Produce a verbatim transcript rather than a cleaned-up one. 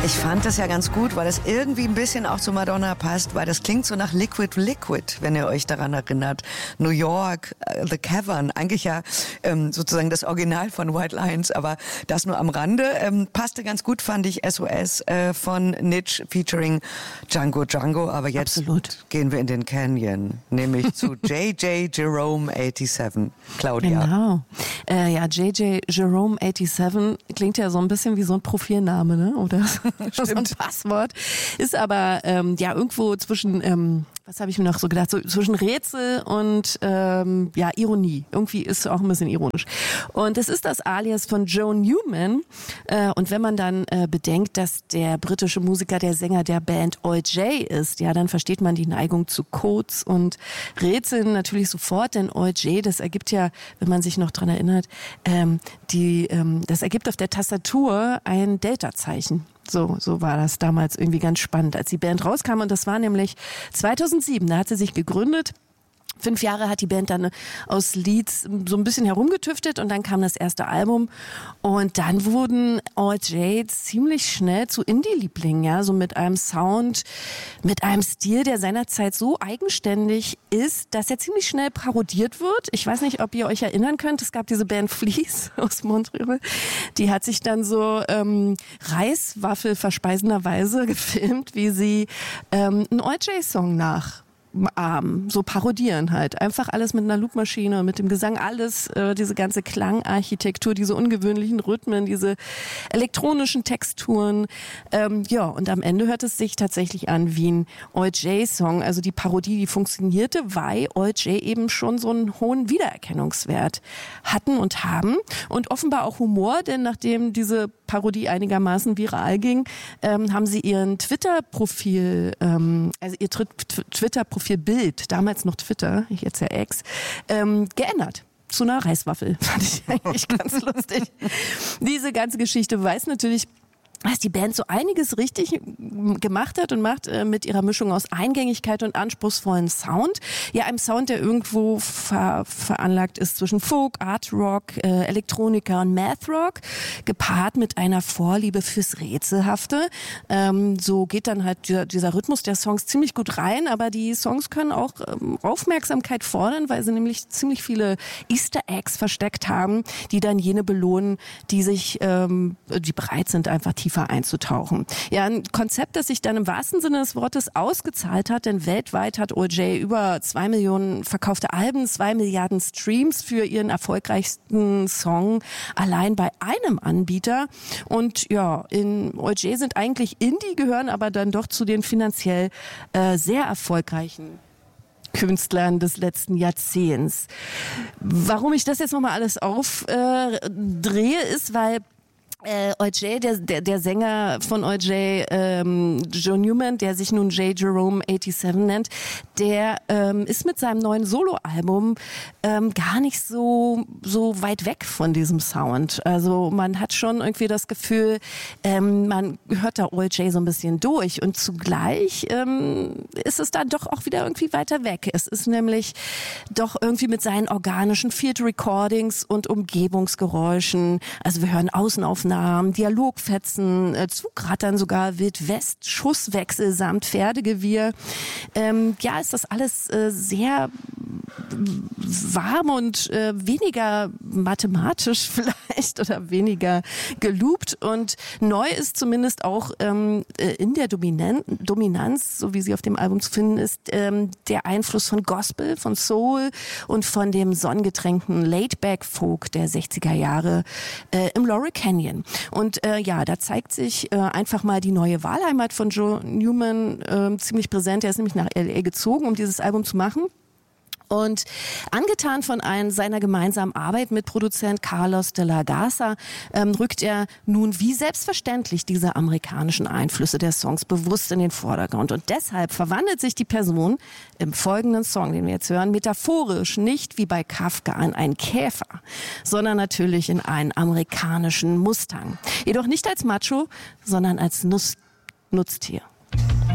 Ich fand das ja ganz gut, weil das irgendwie ein bisschen auch zu Madonna passt, weil das klingt so nach Liquid Liquid, wenn ihr euch daran erinnert. New York, uh, The Cavern, eigentlich ja ähm, sozusagen das Original von White Lions, aber das nur am Rande. Ähm, passte ganz gut, fand ich, S O S äh, von Nitch featuring Django Django. Aber jetzt Absolut. Gehen wir in den Canyon, nämlich zu J J Jerome siebenundachtzig. Claudia. Genau. Äh, ja, J J Jerome siebenundachtzig klingt ja so ein bisschen wie so ein Profilname, ne? Oder so ein Passwort. Ist aber ähm, ja irgendwo zwischen, ähm, was habe ich mir noch so gedacht, so zwischen Rätsel und ähm, ja Ironie. Irgendwie ist es auch ein bisschen ironisch. Und es ist das Alias von Joe Newman. Äh, und wenn man dann äh, bedenkt, dass der britische Musiker der Sänger der Band O J ist, ja, dann versteht man die Neigung zu Codes und Rätseln natürlich sofort, denn O J, das ergibt ja, wenn man sich noch dran erinnert, ähm, die, ähm, das ergibt auf der Tastatur ein Delta-Zeichen. So, so war das damals irgendwie ganz spannend, als die Band rauskam. Und das war nämlich zweitausendsieben, da hat sie sich gegründet. Fünf Jahre hat die Band dann aus Leeds so ein bisschen herumgetüftet und dann kam das erste Album und dann wurden O J ziemlich schnell zu Indie-Lieblingen, ja, so mit einem Sound, mit einem Stil, der seinerzeit so eigenständig ist, dass er ziemlich schnell parodiert wird. Ich weiß nicht, ob ihr euch erinnern könnt, es gab diese Band Fleece aus Montreal, die hat sich dann so ähm, Reiswaffel verspeisenderweise gefilmt, wie sie ähm, einen O J-Song nach Arm, so parodieren halt. Einfach alles mit einer Loopmaschine, mit dem Gesang, alles, äh, diese ganze Klangarchitektur, diese ungewöhnlichen Rhythmen, diese elektronischen Texturen. Ähm, ja, und am Ende hört es sich tatsächlich an wie ein O J-Song. Also die Parodie, die funktionierte, weil O J eben schon so einen hohen Wiedererkennungswert hatten und haben. Und offenbar auch Humor, denn nachdem diese Parodie einigermaßen viral ging, ähm, haben sie ihren Twitter-Profil, ähm, also ihr Twitter-Profilbild, damals noch Twitter, jetzt ja X, ähm, geändert. Zu einer Reiswaffel. Fand ich eigentlich ganz lustig. Diese ganze Geschichte weiß natürlich, dass die Band so einiges richtig gemacht hat und macht äh, mit ihrer Mischung aus Eingängigkeit und anspruchsvollen Sound. Ja, einem Sound, der irgendwo ver- veranlagt ist zwischen Folk, Art Rock, äh, Elektronika und Math Rock, gepaart mit einer Vorliebe fürs Rätselhafte. Ähm, so geht dann halt dieser, dieser Rhythmus der Songs ziemlich gut rein, aber die Songs können auch ähm, Aufmerksamkeit fordern, weil sie nämlich ziemlich viele Easter Eggs versteckt haben, die dann jene belohnen, die sich, ähm, die bereit sind, einfach tief einzutauchen. Ja, ein Konzept, das sich dann im wahrsten Sinne des Wortes ausgezahlt hat, denn weltweit hat O J über zwei Millionen verkaufte Alben, zwei Milliarden Streams für ihren erfolgreichsten Song allein bei einem Anbieter. Und ja, in O J sind eigentlich Indie, gehören aber dann doch zu den finanziell äh, sehr erfolgreichen Künstlern des letzten Jahrzehnts. Warum ich das jetzt nochmal alles aufdrehe, äh, ist, weil Äh, O J, der, der, der Sänger von O J, ähm, Joe Newman, der sich nun J. Jerome siebenundachtzig nennt, der ähm, ist mit seinem neuen Soloalbum ähm, gar nicht so, so weit weg von diesem Sound. Also man hat schon irgendwie das Gefühl, ähm, man hört da O J so ein bisschen durch und zugleich ähm, ist es dann doch auch wieder irgendwie weiter weg. Es ist nämlich doch irgendwie mit seinen organischen Field Recordings und Umgebungsgeräuschen, also wir hören Außenaufnahmen, Dialogfetzen, äh, Zugrattern sogar, Wild-West, Schusswechsel samt Pferdegewirr. Ähm, ja, ist das alles äh, sehr warm und äh, weniger mathematisch vielleicht oder weniger geloopt. Und neu ist zumindest auch ähm, in der Dominan- Dominanz, so wie sie auf dem Album zu finden ist, ähm, der Einfluss von Gospel, von Soul und von dem sonnengetränkten Laid-Back-Folk der sechziger Jahre äh, im Laurel Canyon. Und äh, ja, da zeigt sich äh, einfach mal die neue Wahlheimat von Joe Newman äh, ziemlich präsent. Er ist nämlich nach L A gezogen, um dieses Album zu machen. Und angetan von ein, seiner gemeinsamen Arbeit mit Produzent Carlos de la Garza ähm, rückt er nun wie selbstverständlich diese amerikanischen Einflüsse der Songs bewusst in den Vordergrund. Und deshalb verwandelt sich die Person im folgenden Song, den wir jetzt hören, metaphorisch nicht wie bei Kafka in einen Käfer, sondern natürlich in einen amerikanischen Mustang. Jedoch nicht als Macho, sondern als Nuss- Nutztier.